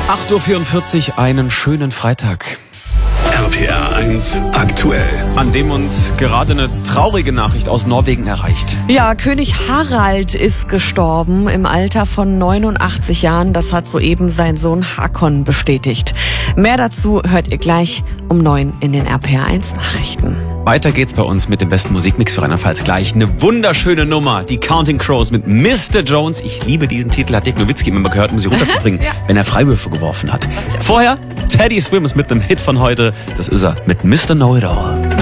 8:44 Uhr, einen schönen Freitag. RPR 1 aktuell. An dem uns gerade eine traurige Nachricht aus Norwegen erreicht. Ja, König Harald ist gestorben im Alter von 89 Jahren. Das hat soeben sein Sohn Hakon bestätigt. Mehr dazu hört ihr gleich um 9 in den RPR 1 Nachrichten. Weiter geht's bei uns mit dem besten Musikmix für Rheinland-Pfalz gleich. Eine wunderschöne Nummer, die Counting Crows mit Mr. Jones. Ich liebe diesen Titel, hat Dirk Nowitzki immer gehört, um sie runterzubringen, wenn er Freiwürfe geworfen hat. Vorher Teddy Swims mit dem Hit von heute. Das ist er mit Mr. Know-It-All.